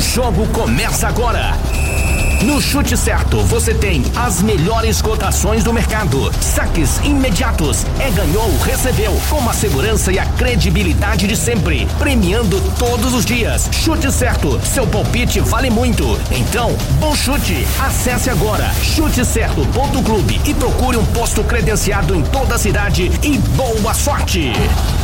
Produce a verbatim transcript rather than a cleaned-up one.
jogo começa agora. No Chute Certo, você tem as melhores cotações do mercado. Saques imediatos. É ganhou, recebeu. Com a segurança e a credibilidade de sempre. Premiando todos os dias. Chute Certo. Seu palpite vale muito. Então, bom chute. Acesse agora chute certo ponto clube e procure um posto credenciado em toda a cidade e boa sorte.